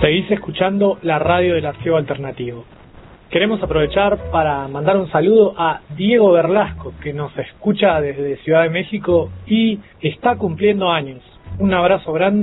Seguís escuchando la radio del Archivo Alternativo. Queremos aprovechar para mandar un saludo a Diego Berlasco, que nos escucha desde Ciudad de México y está cumpliendo años. Un abrazo grande.